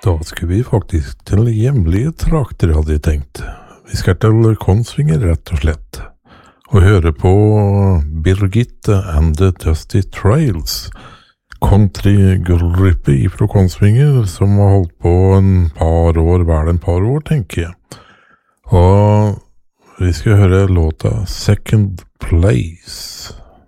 Da skal vi faktisk til hjemlige trakter, hadde jeg tenkt. Vi skal til Kongsvinger, rett og slett. Og høre på Birgitte and the Dusty Trails. Countrygruppe fra Kongsvinger, som har holdt på vel en par år, tenker jeg. Og vi skal høre låta Second Place.